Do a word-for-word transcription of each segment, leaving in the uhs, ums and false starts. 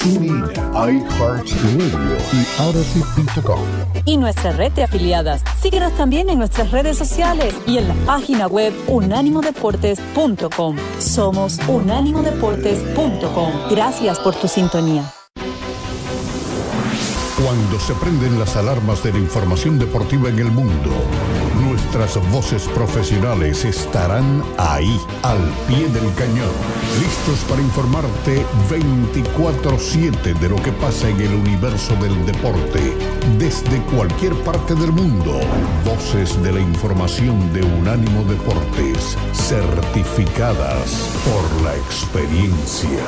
TuneIn, iHeartRadio y Odyssey punto com. Y nuestra red de afiliadas. Síguenos también en nuestras redes sociales y en la página web unánimo deportes punto com. Somos unánimo deportes punto com. Gracias por tu sintonía. Cuando se prenden las alarmas de la información deportiva en el mundo, nuestras voces profesionales estarán ahí, al pie del cañón, listos para informarte veinticuatro siete de lo que pasa en el universo del deporte, desde cualquier parte del mundo. Voces de la información de Unánimo Deportes, certificadas por la experiencia.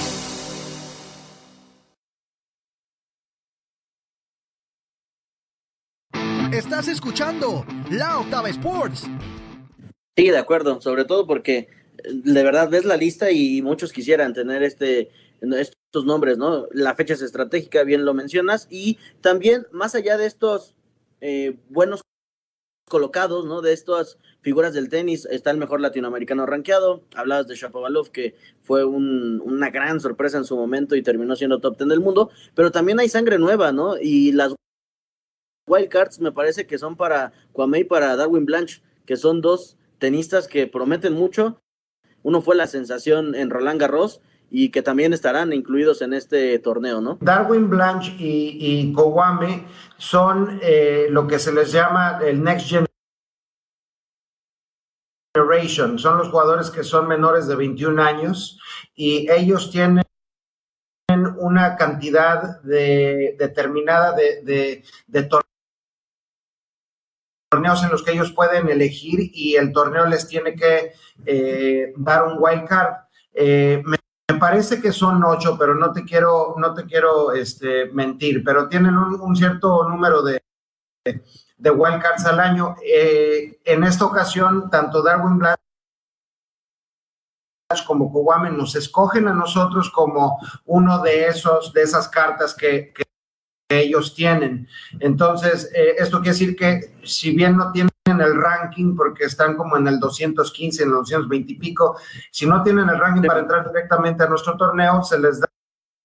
Estás escuchando La Octava Sports. Sí, de acuerdo, sobre todo porque de verdad ves la lista y muchos quisieran tener este estos nombres, ¿no? La fecha es estratégica, bien lo mencionas, y también más allá de estos eh, buenos colocados, ¿no? De estas figuras del tenis, está el mejor latinoamericano rankeado. Hablabas de Shapovalov, que fue un, una gran sorpresa en su momento y terminó siendo top ten del mundo, pero también hay sangre nueva, ¿no? Y las wildcards me parece que son para Kwame y para Darwin Blanche, que son dos tenistas que prometen mucho. Uno fue la sensación en Roland Garros y que también estarán incluidos en este torneo, ¿no? Darwin Blanche y, y Kwame son eh, lo que se les llama el Next Generation. Son los jugadores que son menores de veintiún años y ellos tienen una cantidad de, determinada de, de, de torneos torneos en los que ellos pueden elegir y el torneo les tiene que eh, dar un wild card. Eh, me, me parece que son ocho, pero no te quiero, no te quiero este, mentir, pero tienen un, un cierto número de, de wild cards al año. Eh, en esta ocasión, tanto Darwin Blanche como Kwame nos escogen a nosotros como uno de esos, de esas cartas que, que ellos tienen. Entonces, eh, esto quiere decir que si bien no tienen el ranking, porque están como en el doscientos quince, en el doscientos veinte y pico, si no tienen el ranking para entrar directamente a nuestro torneo, se les da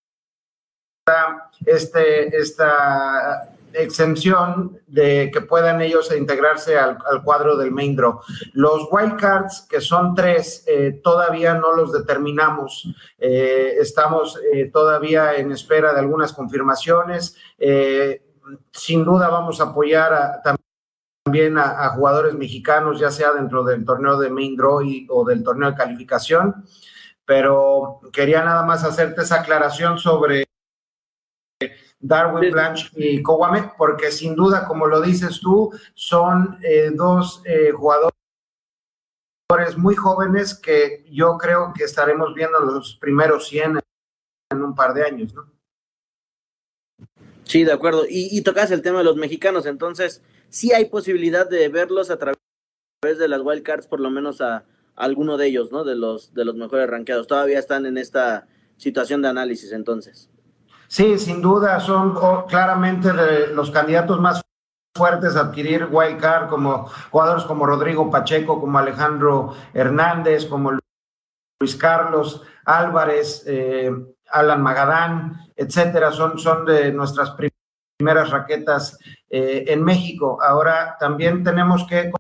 este, esta exención de que puedan ellos integrarse al, al cuadro del main draw. Los wildcards, que son tres, eh, todavía no los determinamos. Eh, estamos eh, todavía en espera de algunas confirmaciones. Eh, sin duda vamos a apoyar a, también a, a jugadores mexicanos, ya sea dentro del torneo de main draw y, o del torneo de calificación, pero quería nada más hacerte esa aclaración sobre Darwin sí. Blanche y Kwame, porque sin duda, como lo dices tú, son eh, dos eh, jugadores muy jóvenes que yo creo que estaremos viendo los primeros cien en un par de años, ¿no? Sí, de acuerdo. Y, y tocas el tema de los mexicanos, entonces sí hay posibilidad de verlos a través de las wildcards, por lo menos a, a alguno de ellos, ¿no? De los, de los mejores rankeados. Todavía están en esta situación de análisis, entonces. Sí, sin duda, son oh, claramente de los candidatos más fuertes a adquirir wildcard, como jugadores como Rodrigo Pacheco, como Alejandro Hernández, como Luis Carlos Álvarez, eh, Alan Magadán, etcétera. Son, son de nuestras primeras raquetas eh, en México. Ahora también tenemos que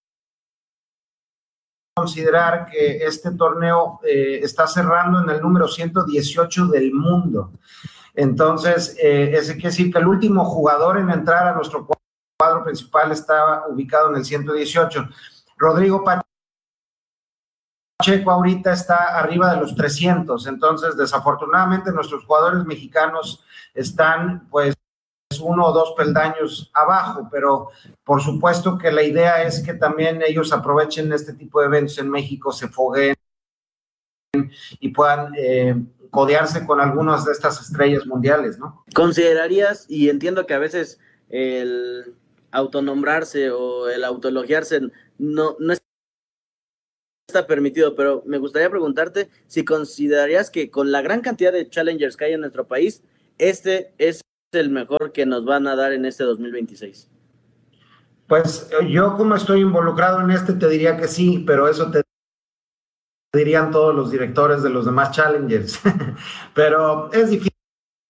considerar que este torneo eh, está cerrando en el número ciento dieciocho del mundo. Entonces, eh, ese quiere decir que el último jugador en entrar a nuestro cuadro principal estaba ubicado en el ciento dieciocho. Rodrigo Pacheco ahorita está arriba de los trescientos. Entonces, desafortunadamente, nuestros jugadores mexicanos están, pues, uno o dos peldaños abajo, pero por supuesto que la idea es que también ellos aprovechen este tipo de eventos en México, se fogueen y puedan eh, codearse con algunas de estas estrellas mundiales, ¿no? ¿Considerarías, y entiendo que a veces el autonombrarse o el autoelogiarse no, no está permitido, pero me gustaría preguntarte si considerarías que con la gran cantidad de challengers que hay en nuestro país, este es el mejor que nos van a dar en este dos mil veintiséis? Pues yo, como estoy involucrado en este, te diría que sí, pero eso te dirían todos los directores de los demás challengers. Pero es difícil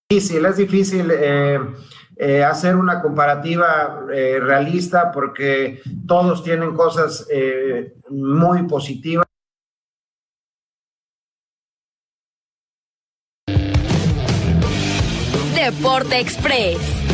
difícil, es difícil eh, eh, hacer una comparativa eh, realista porque todos tienen cosas eh, muy positivas. Deporte Express.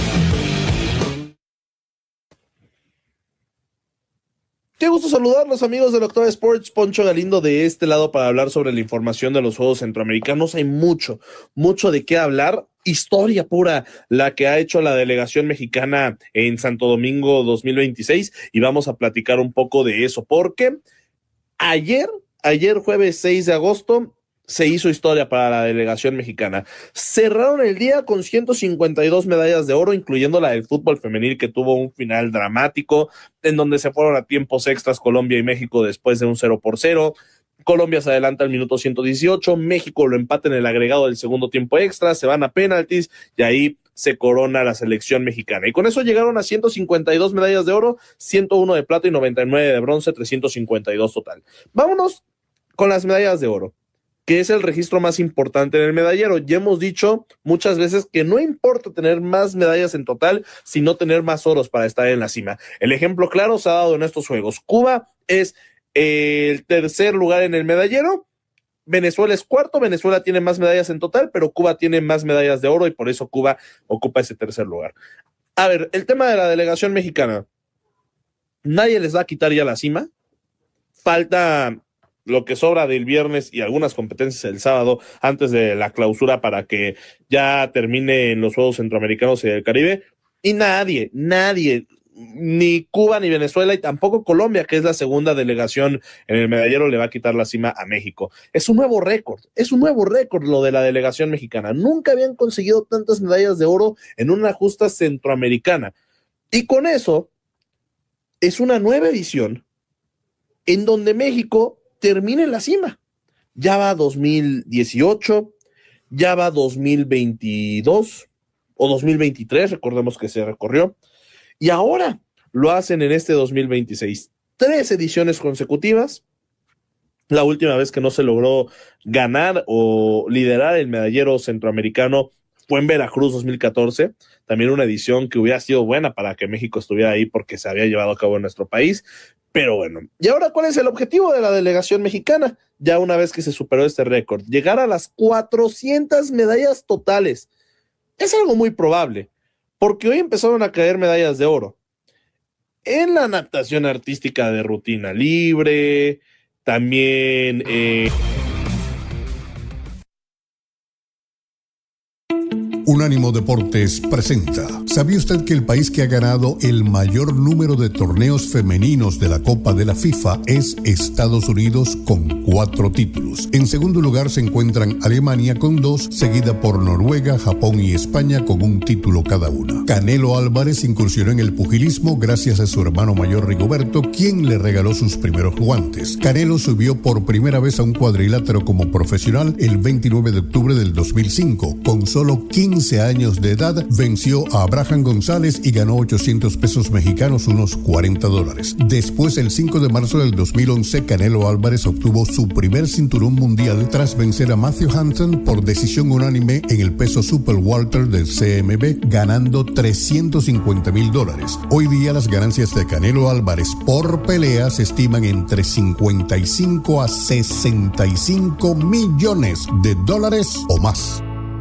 Qué gusto saludarlos, amigos de Octava Sports. Poncho Galindo de este lado para hablar sobre la información de los Juegos Centroamericanos. Hay mucho, mucho de qué hablar. Historia pura la que ha hecho la delegación mexicana en Santo Domingo dos mil veintiséis y vamos a platicar un poco de eso porque ayer, ayer jueves seis de agosto, se hizo historia para la delegación mexicana. Cerraron el día con ciento cincuenta y dos medallas de oro, incluyendo la del fútbol femenil, que tuvo un final dramático, en donde se fueron a tiempos extras Colombia y México después de un cero por cero. Colombia se adelanta al minuto ciento dieciocho, México lo empata en el agregado del segundo tiempo extra, se van a penaltis y ahí se corona la selección mexicana. Y con eso llegaron a ciento cincuenta y dos medallas de oro, ciento uno de plata y noventa y nueve de bronce, trescientos cincuenta y dos total. Vámonos con las medallas de oro, que es el registro más importante en el medallero. Ya hemos dicho muchas veces que no importa tener más medallas en total, sino tener más oros para estar en la cima. El ejemplo claro se ha dado en estos Juegos. Cuba es el tercer lugar en el medallero, Venezuela es cuarto, Venezuela tiene más medallas en total, pero Cuba tiene más medallas de oro y por eso Cuba ocupa ese tercer lugar. A ver, el tema de la delegación mexicana, nadie les va a quitar ya la cima, falta lo que sobra del viernes y algunas competencias el sábado antes de la clausura para que ya terminen los Juegos Centroamericanos y del Caribe, y nadie, nadie, ni Cuba ni Venezuela y tampoco Colombia, que es la segunda delegación en el medallero, le va a quitar la cima a México. Es un nuevo récord, es un nuevo récord lo de la delegación mexicana. Nunca habían conseguido tantas medallas de oro en una justa centroamericana. Y con eso es una nueva edición en donde México termina en la cima. Ya va dos mil dieciocho, ya va dos mil veintidós o dos mil veintitrés, recordemos que se recorrió, y ahora lo hacen en este dos mil veintiséis. Tres ediciones consecutivas. La última vez que no se logró ganar o liderar el medallero centroamericano fue en Veracruz dos mil catorce, también una edición que hubiera sido buena para que México estuviera ahí porque se había llevado a cabo en nuestro país. Pero bueno, ¿y ahora cuál es el objetivo de la delegación mexicana? Ya una vez que se superó este récord, llegar a las cuatrocientas medallas totales. Es algo muy probable, porque hoy empezaron a caer medallas de oro en la natación artística de rutina libre, también eh, Unánimo Deportes presenta. ¿Sabía usted que el país que ha ganado el mayor número de torneos femeninos de la Copa de la FIFA es Estados Unidos con cuatro títulos? En segundo lugar se encuentran Alemania con dos, seguida por Noruega, Japón y España con un título cada una. Canelo Álvarez incursionó en el pugilismo gracias a su hermano mayor Rigoberto, quien le regaló sus primeros guantes. Canelo subió por primera vez a un cuadrilátero como profesional el veintinueve de octubre del dos mil cinco. Con solo quince años de edad, venció a Abraham González y ganó ochocientos pesos mexicanos, unos cuarenta dólares. Después, el cinco de marzo del dos mil once, Canelo Álvarez obtuvo su primer cinturón mundial tras vencer a Matthew Hansen por decisión unánime en el peso super welter del C M B, ganando trescientos cincuenta mil dólares. Hoy día las ganancias de Canelo Álvarez por pelea se estiman entre cincuenta y cinco a sesenta y cinco millones de dólares o más.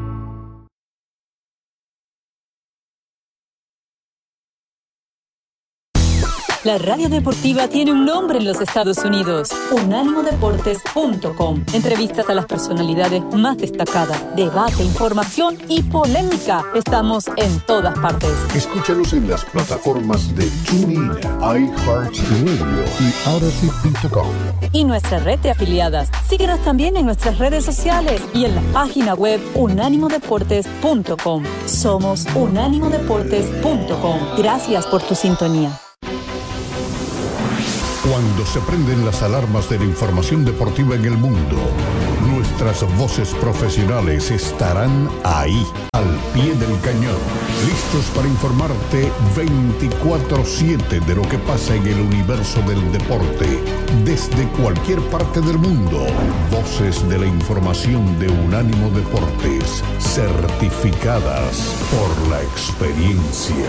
La radio deportiva tiene un nombre en los Estados Unidos, unánimo deportes punto com. Entrevistas a las personalidades más destacadas, debate, información y polémica. Estamos en todas partes. Escúchanos en las plataformas de TuneIn, iHeartRadio y Odyssey punto com. Y nuestra red de afiliadas. Síguenos también en nuestras redes sociales y en la página web unánimo deportes punto com. Somos unánimo deportes punto com. Gracias por tu sintonía. Cuando se prenden las alarmas de la información deportiva en el mundo, nuestras voces profesionales estarán ahí, al pie del cañón, listos para informarte veinticuatro siete de lo que pasa en el universo del deporte, desde cualquier parte del mundo. Voces de la información de Unánimo Deportes, certificadas por la experiencia.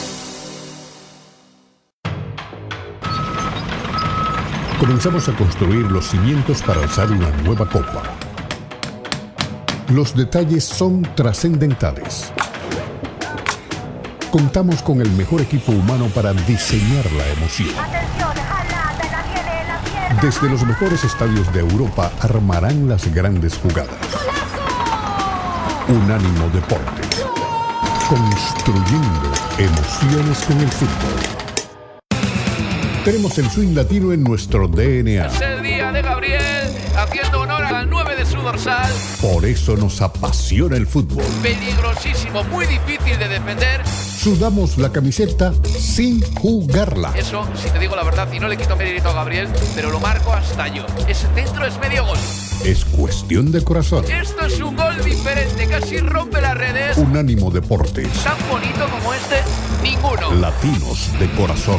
Comenzamos a construir los cimientos para alzar una nueva copa. Los detalles son trascendentales. Contamos con el mejor equipo humano para diseñar la emoción. Desde los mejores estadios de Europa armarán las grandes jugadas. Unánimo Deportes. Construyendo emociones con el fútbol. Tenemos el swing latino en nuestro D N A. Es el día de Gabriel, haciendo honor al nueve de su dorsal. Por eso nos apasiona el fútbol. Peligrosísimo, muy difícil de defender. Sudamos la camiseta sin jugarla. Eso, si te digo la verdad, y no le quito mérito a Gabriel, pero lo marco hasta yo. Ese dentro es medio gol. Es cuestión de corazón. Esto es un gol diferente, casi rompe las redes. Unánimo Deportes. Tan bonito como este, ninguno. Latinos de corazón.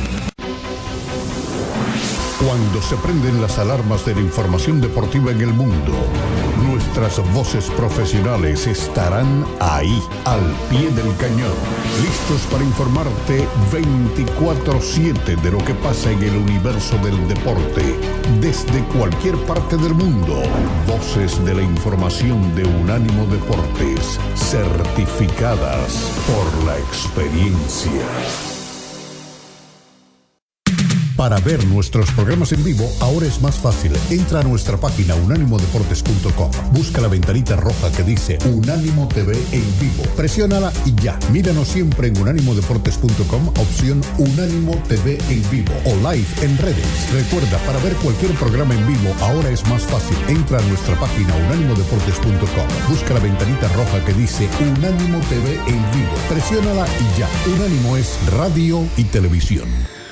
Cuando se prenden las alarmas de la información deportiva en el mundo, nuestras voces profesionales estarán ahí, al pie del cañón, listos para informarte veinticuatro siete de lo que pasa en el universo del deporte, desde cualquier parte del mundo. Voces de la información de Unánimo Deportes, certificadas por la experiencia. Para ver nuestros programas en vivo, ahora es más fácil. Entra a nuestra página unánimo deportes punto com. Busca la ventanita roja que dice Unánimo T V en vivo. Presiónala y ya. Míranos siempre en unánimo deportes punto com, opción Unánimo T V en vivo o live en redes. Recuerda, para ver cualquier programa en vivo, ahora es más fácil. Entra a nuestra página unánimo deportes punto com. Busca la ventanita roja que dice Unánimo T V en vivo. Presiónala y ya. Unánimo es radio y televisión.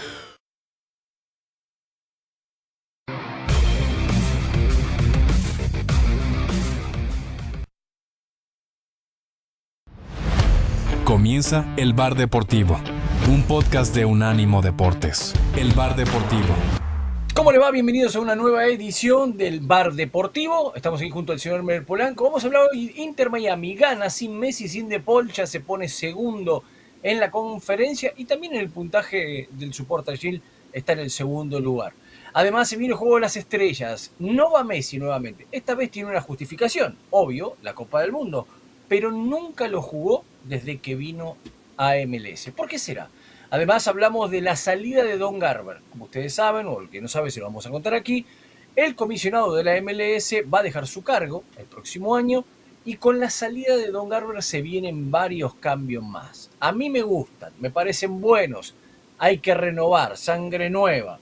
Comienza El Bar Deportivo, un podcast de Unánimo Deportes. El Bar Deportivo. ¿Cómo le va? Bienvenidos a una nueva edición del Bar Deportivo. Estamos aquí junto al señor Mer Polanco. Vamos a hablar hoy de Inter Miami. Gana sin Messi, sin De Paul. Ya se pone segundo en la conferencia y también en el puntaje del Supporter Shield está en el segundo lugar. Además, se viene el juego de las estrellas. No va Messi nuevamente. Esta vez tiene una justificación. Obvio, la Copa del Mundo. Pero nunca lo jugó desde que vino a M L S. ¿Por qué será? Además, hablamos de la salida de Don Garber. Como ustedes saben, o el que no sabe se lo vamos a contar aquí, el comisionado de la M L S va a dejar su cargo el próximo año y con la salida de Don Garber se vienen varios cambios más. A mí me gustan, me parecen buenos. Hay que renovar, sangre nueva.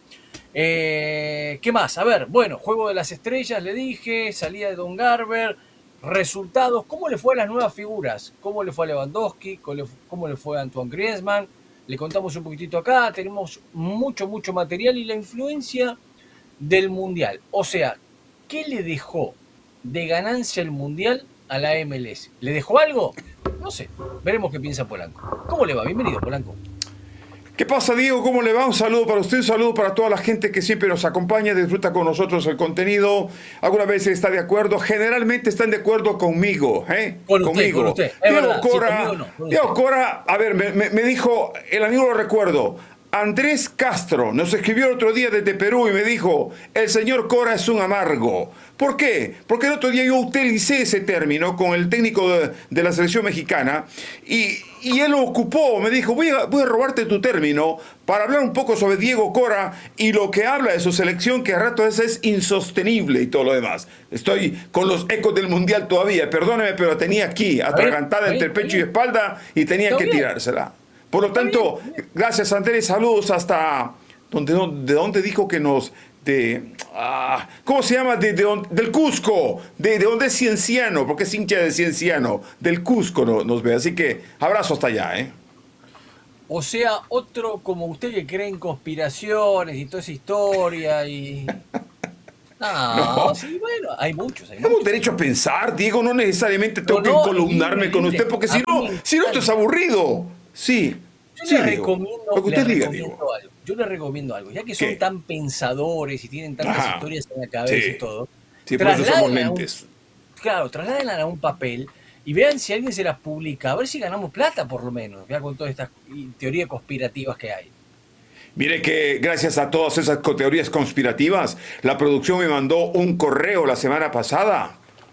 Eh, ¿Qué más? A ver, bueno, juego de las estrellas, le dije, salida de Don Garber. Resultados, ¿cómo le fue a las nuevas figuras? ¿Cómo le fue a Lewandowski? ¿Cómo le, cómo le fue a Antoine Griezmann? Le contamos un poquitito acá, tenemos mucho, mucho material y la influencia del Mundial. O sea, ¿qué le dejó de ganancia el Mundial a la M L S? ¿Le dejó algo? No sé, veremos qué piensa Polanco. ¿Cómo le va? Bienvenido, Polanco. ¿Qué pasa, Diego? ¿Cómo le va? Un saludo para usted, un saludo para toda la gente que siempre nos acompaña, disfruta con nosotros el contenido. Algunas veces está de acuerdo, generalmente están de acuerdo conmigo, ¿eh? Con usted, conmigo. Con usted. Es Diego verdad, Cora, sí, no, con Diego usted. Cora, a ver, me, me, me dijo, el amigo lo recuerdo, Andrés Castro nos escribió el otro día desde Perú y me dijo, el señor Cora es un amargo. ¿Por qué? Porque el otro día yo utilicé ese término con el técnico de, de la selección mexicana y, y él lo ocupó, me dijo, voy a, voy a robarte tu término para hablar un poco sobre Diego Cora y lo que habla de su selección, que a ratos es insostenible y todo lo demás. Estoy con los ecos del Mundial todavía, perdóneme, pero tenía aquí, atragantada ahí, entre el ahí, pecho ahí. y espalda y tenía que bien. tirársela. Por lo tanto, gracias Andrés, saludos hasta donde, de dónde dijo que nos... De, ah, ¿cómo se llama? De, de, del Cusco, de, de donde es Cienciano, porque es hincha de Cienciano, del Cusco no, nos ve, así que abrazo hasta allá, ¿eh? O sea, otro como usted que cree en conspiraciones y toda esa historia y... No, No. sí, bueno, hay muchos. Hay Tenemos muchos. derecho a pensar, Diego, no necesariamente tengo No, que no, columnarme libre, con libre. usted, porque A si mí no, me si no esto es aburrido. Sí, Yo sí, le Diego. recomiendo, Lo que le usted diga, recomiendo Diego. algo. Yo le recomiendo algo, ya que son ¿Qué? tan pensadores y tienen tantas Ajá. historias en la cabeza Sí. y todo. Sí, por eso usamos trasládenla a un- lentes. Claro, trasládenla a un papel y vean si alguien se las publica, a ver si ganamos plata por lo menos, ya con todas estas teorías conspirativas que hay. Mire que gracias a todas esas co- teorías conspirativas, la producción me mandó un correo la semana pasada.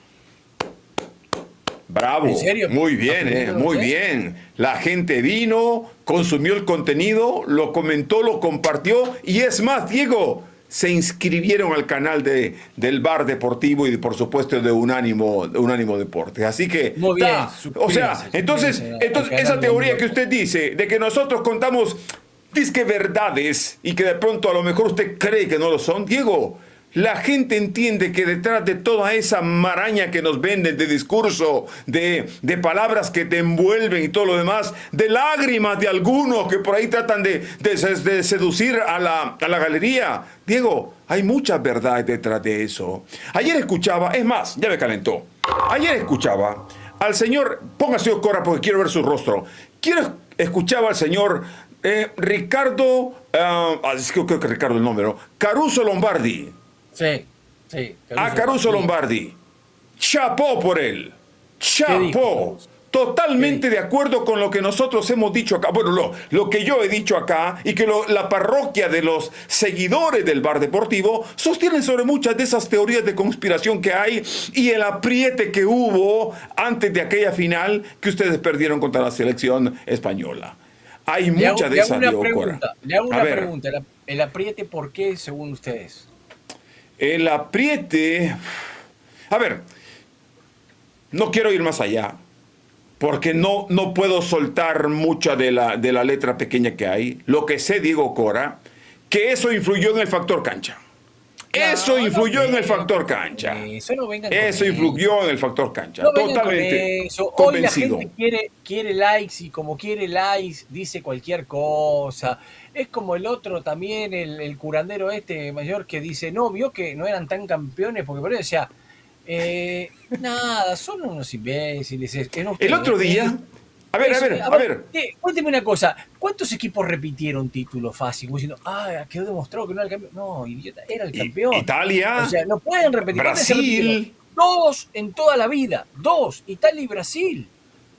Bravo. ¿En serio? Muy bien, eh, ¿Aplaudido muy usted? bien. La gente vino, consumió el contenido, lo comentó, lo compartió y es más, Diego, se inscribieron al canal de, del Bar Deportivo y por supuesto de Unánimo, de Unánimo Deportes. Así que, Muy bien, ta, o suscríbanse, sea, entonces, suscríbanse al entonces canal esa de teoría Unánimo que usted dice de que nosotros contamos disque verdades y que de pronto a lo mejor usted cree que no lo son, Diego. La gente entiende que detrás de toda esa maraña que nos venden de discurso, de, de palabras que te envuelven y todo lo demás, de lágrimas de algunos que por ahí tratan de, de, de seducir a la, a la galería. Diego, hay mucha verdad detrás de eso. Ayer escuchaba, es más, ya me calentó. Ayer escuchaba al señor, póngase Cora porque quiero ver su rostro. Quiero, escuchaba al señor eh, Ricardo, uh, creo que Ricardo el nombre, ¿no? Caruso Lombardi. Sí, sí. A Caruso Lombardi. Chapó por él. Chapó. dijo? Totalmente de acuerdo con lo que nosotros hemos dicho acá. Bueno, lo, lo que yo he dicho acá y que lo- la parroquia de los seguidores del Bar Deportivo sostienen sobre muchas de esas teorías de conspiración que hay y el apriete que hubo antes de aquella final que ustedes perdieron contra la selección española. Hay Le hago- muchas de le hago esas, una Diego Cora. pregunta, le hago A una ver. pregunta. El, el apriete, ¿por qué, según ustedes? El apriete. A ver, no quiero ir más allá, porque no, no puedo soltar mucha de la, de la letra pequeña que hay. Lo que sé, Diego Cora, que eso influyó en el factor cancha. Eso No, influyó no en el vengan factor con cancha. Eso no vengan con Eso eso. influyó en el factor cancha. No vengan con Totalmente eso. Hoy la convencido. gente quiere, quiere likes y como quiere likes dice cualquier cosa. Es como el otro también, el, el curandero este mayor que dice, no, vio que no eran tan campeones porque por eso decía, eh, nada, son unos imbéciles. es- es no El otro creen. día. A ver, a Eso, ver, a ver. eh, Cuénteme una cosa, ¿cuántos equipos repitieron título fácil? Como diciendo, ah, quedó demostrado que no era el campeón. No, idiota, era el I- campeón. Italia, O sea, no pueden repetir. ¿Cuántas se Brasil. repitieron? Dos en toda la vida. Dos. Italia y Brasil.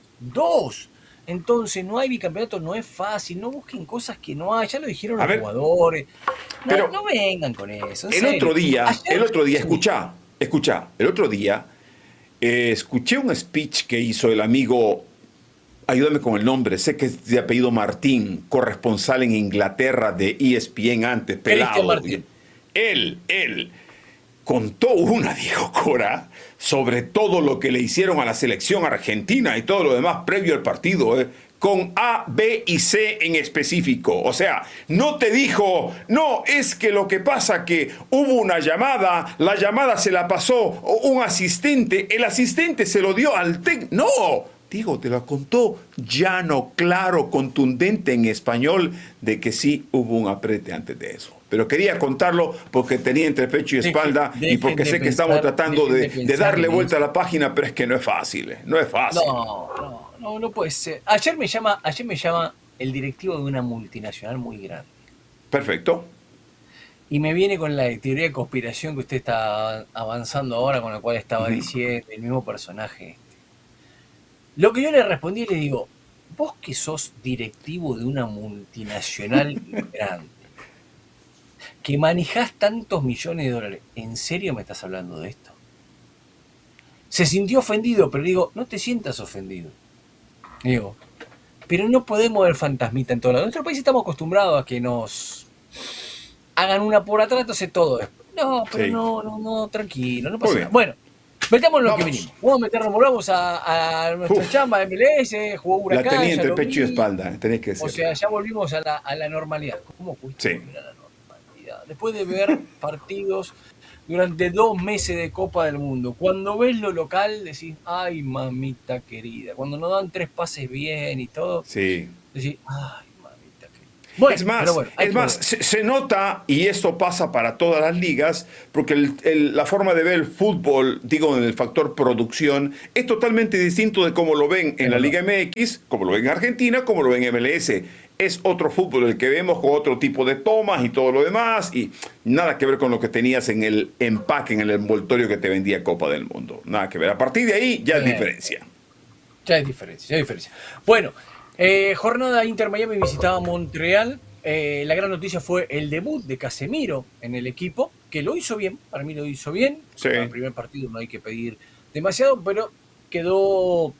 Dos. Entonces, no hay bicampeonato, no es fácil. No busquen cosas que no hay. Ya lo dijeron A los ver, jugadores. No, pero no vengan con eso. en El serio. otro día, Ayer- el otro día, Sí. escucha, escucha, el otro día eh, escuché un speech que hizo el amigo, ayúdame con el nombre, sé que es de apellido Martín, corresponsal en Inglaterra de E S P N antes, Cristian pelado. Martín. Él, él contó una, dijo Cora, sobre todo lo que le hicieron a la selección argentina y todo lo demás previo al partido, eh, con A, B y C en específico. O sea, no te dijo, no, es que lo que pasa que hubo una llamada, la llamada se la pasó un asistente, el asistente se lo dio al técnico. No, digo, te lo contó llano, claro, contundente en español de que sí hubo un aprete antes de eso. Pero quería contarlo porque tenía entre pecho y Dejen- espalda y dejen porque de sé que estamos pensar- tratando dejen de, de de pensar darle en vuelta a eso. la página, pero es que no es fácil, eh, no es fácil. No, no, no, no puede ser. Ayer me llama, ayer me llama el directivo de una multinacional muy grande. Perfecto. Y me viene con la teoría de conspiración que usted está avanzando ahora, con la cual estaba Ujú. diciendo, el mismo personaje. Lo que yo le respondí, le digo, vos que sos directivo de una multinacional grande, que manejás tantos millones de dólares, ¿en serio me estás hablando de esto? Se sintió ofendido, pero digo, no te sientas ofendido. Digo, pero no podemos ver fantasmita en todo lado. En nuestro país estamos acostumbrados a que nos hagan una por atrás, entonces todo es. No, pero Sí. no, no, no, tranquilo, no Muy pasa bien. nada. Bueno, metamos lo que Vamos. vinimos. Vamos a meternos, volvamos a, a nuestra Uf. chamba M L S, jugó La Huracán. tenía ya entre lo pecho y vi. espalda, tenés que O decir. sea, ya volvimos a la, a la normalidad. ¿Cómo fuiste Sí. a volver a la normalidad? Después de ver partidos durante dos meses de Copa del Mundo, cuando ves lo local decís, ay mamita querida, cuando nos dan tres pases bien y todo, Sí. decís, ay mamita. Bueno, es más, pero bueno, hay es que más ver. se, se nota, y esto pasa para todas las ligas, porque el- el- la forma de ver el fútbol, digo, en el factor producción, es totalmente distinto de cómo lo ven en la Liga M X, como lo ven en Argentina, como lo ven en M L S. Es otro fútbol el que vemos con otro tipo de tomas y todo lo demás, y nada que ver con lo que tenías en el empaque, en el envoltorio que te vendía Copa del Mundo. Nada que ver. A partir de ahí ya es Bien. diferencia. Ya hay diferencia, ya hay diferencia. Bueno, eh, jornada Inter Miami visitaba Montreal. Eh, la gran noticia fue el debut de Casemiro en el equipo, que lo hizo bien, para mí lo hizo bien. Sí. Para el primer partido no hay que pedir demasiado, pero quedó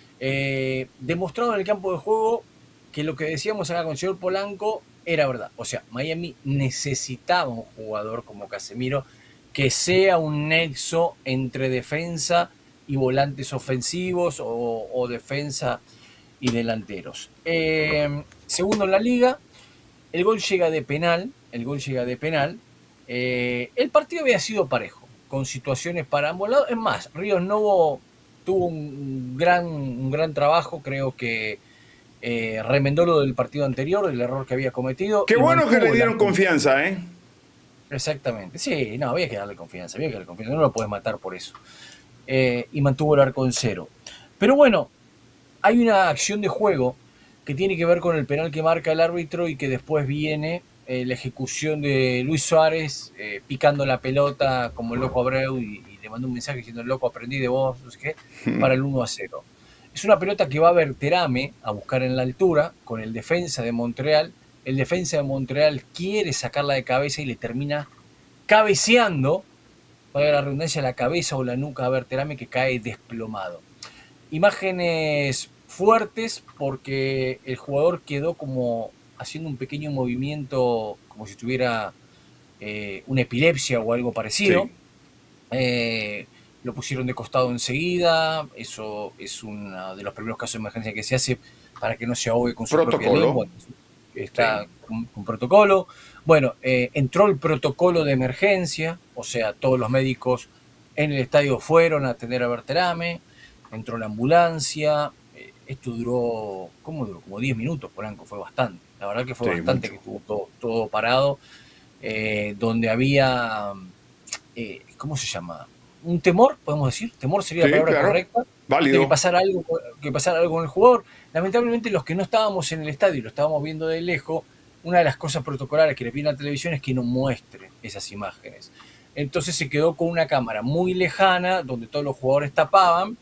eh, demostrado en el campo de juego que lo que decíamos acá con el señor Polanco era verdad. O sea, Miami necesitaba un jugador como Casemiro que sea un nexo entre defensa y volantes ofensivos o, o defensa y delanteros. Eh, segundo en la liga, el gol llega de penal, el gol llega de penal. Eh, el partido había sido parejo, con situaciones para ambos lados. Es más, Ríos Novo tuvo un gran, un gran trabajo, creo que eh, remendó lo del partido anterior, el error que había cometido. Qué y bueno que mantuvo le dieron la- confianza, ¿eh? Exactamente, sí, no, había que darle confianza, había que darle confianza, no lo puedes matar por eso. Eh, y mantuvo el arco en cero. Pero bueno, hay una acción de juego que tiene que ver con el penal que marca el árbitro y que después viene eh, la ejecución de Luis Suárez eh, picando la pelota como el loco Abreu y, y le mandó un mensaje diciendo loco aprendí de vos, no sé qué, para el uno a cero. Es una pelota que va a Berterame a buscar en la altura con el defensa de Montreal. El defensa de Montreal quiere sacarla de cabeza y le termina cabeceando, para la redundancia, la cabeza o la nuca a Berterame, que cae desplomado. Imágenes fuertes porque el jugador quedó como haciendo un pequeño movimiento como si tuviera eh, una epilepsia o algo parecido. Sí. Eh, lo pusieron de costado enseguida. Eso es uno de los primeros casos de emergencia que se hace para que no se ahogue con su propia Protocolo. lengua. Está con, con protocolo. Bueno, eh, entró el protocolo de emergencia, o sea, todos los médicos en el estadio fueron a atender a Berterame, entró la ambulancia. Eh, esto duró, ¿cómo duró? Como diez minutos, Polanco, fue bastante. La verdad que fue Sí, bastante, mucho. que estuvo todo, todo parado, eh, donde había, eh, ¿cómo se llama? Un temor, podemos decir, temor sería Sí, la palabra claro. correcta, de Válido. que pasara algo, que pasara algo con el jugador. Lamentablemente los que no estábamos en el estadio y lo estábamos viendo de lejos, una de las cosas protocolares que le piden a la televisión es que no muestre esas imágenes. Entonces se quedó con una cámara muy lejana, donde todos los jugadores tapaban,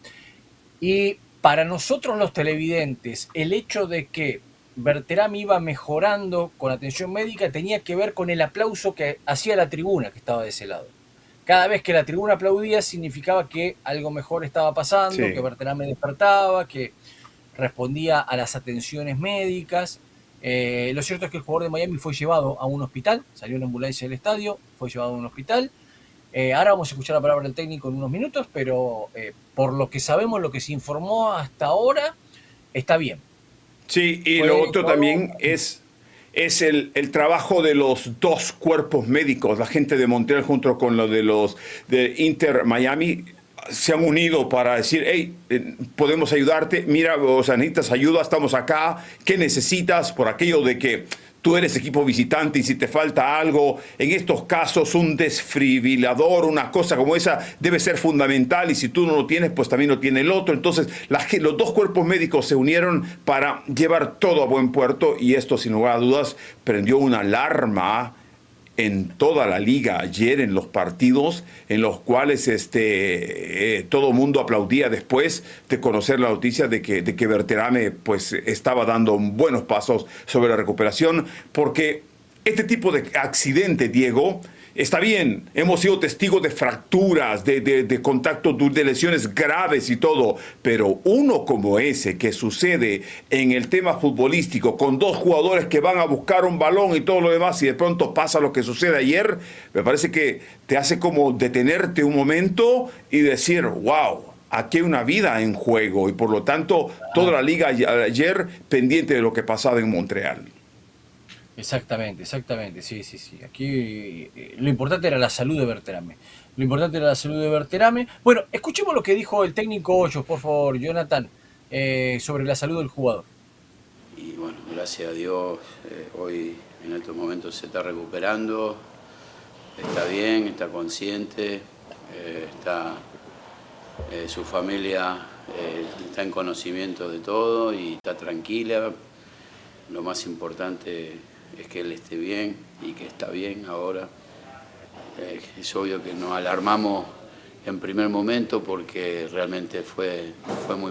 y para nosotros los televidentes, el hecho de que Berterame iba mejorando con atención médica tenía que ver con el aplauso que hacía la tribuna que estaba de ese lado. Cada vez que la tribuna aplaudía significaba que algo mejor estaba pasando, Sí. que Berterame despertaba, que respondía a las atenciones médicas. Eh, lo cierto es que el jugador de Miami fue llevado a un hospital, salió en ambulancia del estadio, fue llevado a un hospital. Eh, ahora vamos a escuchar la palabra del técnico en unos minutos, pero eh, por lo que sabemos, lo que se informó hasta ahora, está bien. Sí, y Fue lo otro todo- también es, es el, el trabajo de los dos cuerpos médicos, la gente de Montreal junto con lo de los de Inter Miami se han unido para decir, hey, eh, podemos ayudarte, mira, o sea, necesitas ayuda, estamos acá, ¿qué necesitas? Por aquello de que tú eres equipo visitante y si te falta algo, en estos casos un desfibrilador, una cosa como esa debe ser fundamental y si tú no lo tienes, pues también lo tiene el otro. Entonces la, ge- los dos cuerpos médicos se unieron para llevar todo a buen puerto y esto sin lugar a dudas prendió una alarma en toda la liga ayer en los partidos en los cuales este, eh, todo mundo aplaudía después de conocer la noticia de que, de que Berterame pues, estaba dando buenos pasos sobre la recuperación, porque este tipo de accidente, Diego, está bien, hemos sido testigos de fracturas, de, de, de contacto, de lesiones graves y todo, pero uno como ese que sucede en el tema futbolístico, con dos jugadores que van a buscar un balón y todo lo demás, y de pronto pasa lo que sucede ayer, me parece que te hace como detenerte un momento y decir, wow, aquí hay una vida en juego, y por lo tanto, toda la liga ayer pendiente de lo que pasaba en Montreal. Exactamente, exactamente, sí, sí, sí. Aquí eh, lo importante era la salud de Berterame. Lo importante era la salud de Berterame. Bueno, escuchemos lo que dijo el técnico Hoyos, por favor, Jonathan, eh, sobre la salud del jugador. y bueno, gracias a Dios, eh, hoy en estos momentos se está recuperando, está bien, está consciente, eh, está, eh, su familia eh, está en conocimiento de todo y está tranquila. Lo más importante es que él esté bien y que está bien ahora. Eh, es obvio que nos alarmamos en primer momento porque realmente fue, fue muy